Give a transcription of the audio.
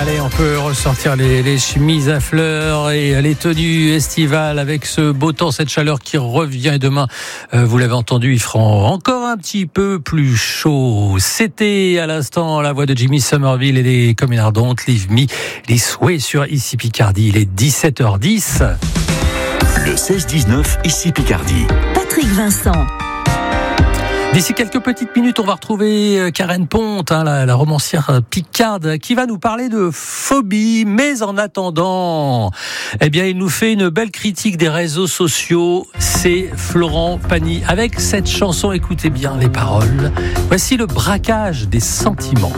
Allez, on peut ressortir les chemises à fleurs et les tenues estivales avec ce beau temps, cette chaleur qui revient. Et demain, vous l'avez entendu, il fera encore un petit peu plus chaud. C'était à l'instant la voix de Jimmy Somerville et les Communards Ardentes, Leave Me, les souhaits sur Ici Picardie. Il est 17h10. Le 16-19, Ici Picardie. Patrick Vincent. D'ici quelques petites minutes, on va retrouver Karen Ponte, la romancière picarde, qui va nous parler de phobie. Mais en attendant, il nous fait une belle critique des réseaux sociaux. C'est Florent Pagny avec cette chanson. Écoutez bien les paroles. Voici le braquage des sentiments.